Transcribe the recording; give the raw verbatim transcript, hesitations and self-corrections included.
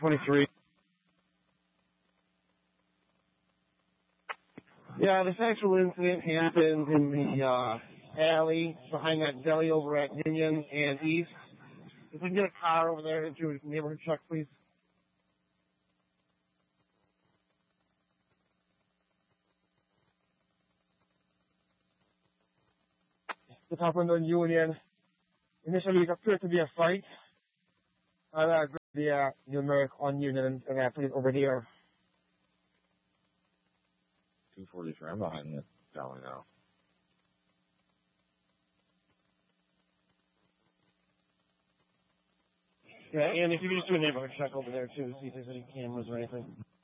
twenty-three. Yeah, this actual incident happened in the uh, alley behind that deli over at Union and East. If we can get a car over there into a neighborhood check, please. The top window in Union. Initially, it appeared to be a fight. I'll uh, grab the uh, numeric on Union and uh, put it over here. two forty-three, I'm behind this deli now. Yeah, and if you could just do a neighborhood check over there, too, see if there's any cameras or anything.